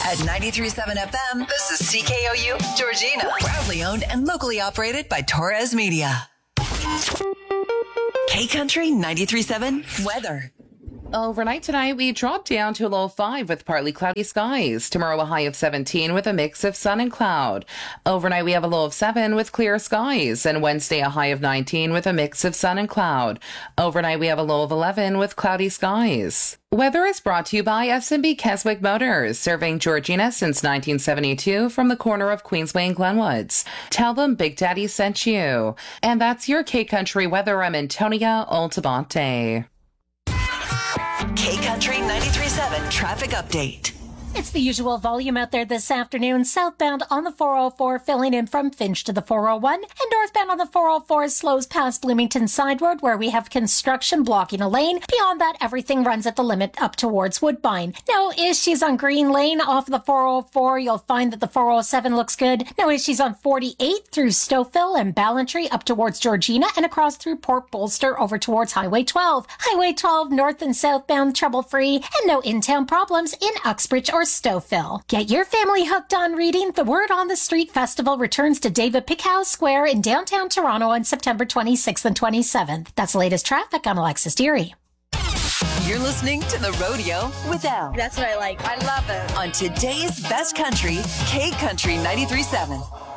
At 93.7 FM, this is CKOU Georgina. Proudly owned and locally operated by Torres Media. K-Country 93.7 weather. Overnight tonight, we drop down to a low of 5 with partly cloudy skies. Tomorrow, a high of 17 with a mix of sun and cloud. Overnight, we have a low of 7 with clear skies. And Wednesday, a high of 19 with a mix of sun and cloud. Overnight, we have a low of 11 with cloudy skies. Weather is brought to you by S&B Keswick Motors, serving Georgina since 1972 from the corner of Queensway and Glenwoods. Tell them Big Daddy sent you. And that's your K-Country weather. I'm Antonia Altabante. K-Country 93.7 traffic update. It's the usual volume out there this afternoon. Southbound on the 404, filling in from Finch to the 401. And northbound on the 404 slows past Bloomington Side Road, where we have construction blocking a lane. Beyond that, everything runs at the limit up towards Woodbine. No issues on Green Lane off the 404. You'll find that the 407 looks good. No issues on 48 through Stouffville and Ballantrae up towards Georgina and across through Port Bolster over towards Highway 12. Highway 12 north and southbound trouble-free, and no in-town problems in Uxbridge or Stouffville. Get your family hooked on reading. The Word on the Street Festival returns to David Pickhouse Square in downtown Toronto on September 26th and 27th. That's the latest traffic. I'm Alexis Deary. You're listening to The Rodeo with Elle. That's what I like. I love it. On today's best country, K-Country 93.7.